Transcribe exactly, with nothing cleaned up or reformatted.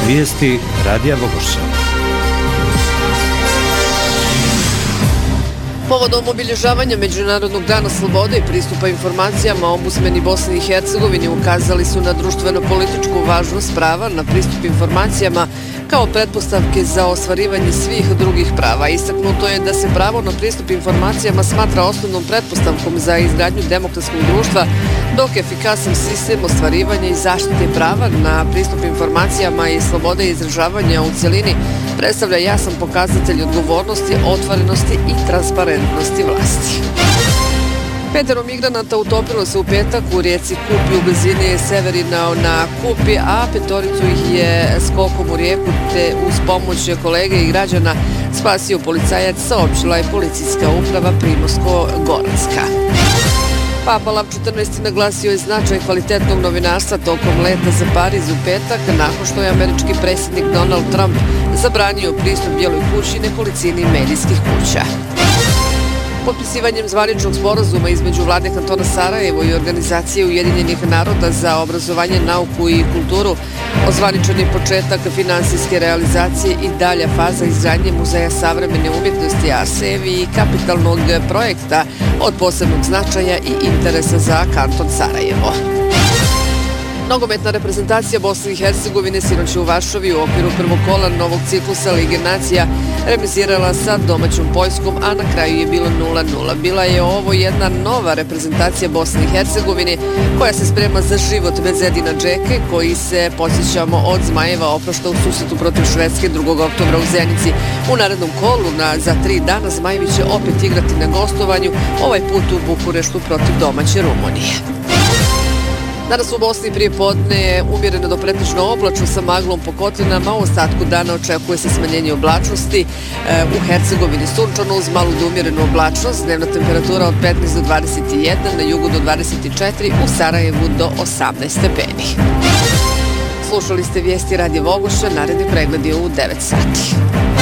Vijesti Radija Vogošća. Povodom obilježavanja Međunarodnog dana slobode i pristupa informacijama, ombudsmeni Bosne i Hercegovine ukazali su na društveno-političku važnost prava na pristup informacijama kao pretpostavke za ostvarivanje svih drugih prava. Istaknuto je da se pravo na pristup informacijama smatra osnovnom pretpostavkom za izgradnju demokratskog društva, dok efikasan sistem ostvarivanja i zaštite prava na pristup informacijama i slobode izražavanja u cjelini predstavlja jasan pokazatelj odgovornosti, otvorenosti i transparentnosti vlasti. Petero migranata utopilo se u petak u rijeci Kupi u blizini Severina na Kupi, a petoricu ih je skokom u rijeku te uz pomoć kolege i građana spasio policajac, saopćila je policijska uprava Primorsko-goranska. Papa Lav četrnaesti naglasio je značaj kvalitetnog novinarstva tokom leta za Pariz u petak, nakon što je američki predsjednik Donald Trump zabranio pristup Bijeloj kući i nekolicini medijskih kuća. Potpisivanjem zvaničnog sporazuma između vlade kantona Sarajevo i organizacije Ujedinjenih naroda za obrazovanje, nauku i kulturu ozvaničen je početak finansijske realizacije i dalja faza izgradnje Muzeja savremene umjetnosti Arsevi i kapitalnog projekta od posebnog značaja i interesa za kanton Sarajevo. Nogometna reprezentacija Bosne i Hercegovine sinoć u Varšavi u okviru prvog kola novog ciklusa Lige nacija remisirala sa domaćom Poljskom, a na kraju je bilo nula nula. Bila je ovo jedna nova reprezentacija Bosne i Hercegovine koja se sprema za život bez Edina Džeke, koji se, podsjećamo, od Zmajeva oprašta u susretu protiv Švedske drugog oktobra u Zenici. U narednom kolu na, za tri dana Zmajevi će opet igrati na gostovanju, ovaj put u Bukureštu protiv domaće Rumunije. Danas u Bosni prije podne je umjereno do pretežno oblačno sa maglom po kotlinama, u ostatku dana očekuje se smanjenje oblačnosti. U Hercegovini sunčano uz malu do umjerenu oblačnost, dnevna temperatura od petnaest do dvadeset jedan, na jugu do dvadeset četiri, u Sarajevu do osamnaest stepeni. Slušali ste vijesti Radija Vogošća, naredni pregled je u devet sati.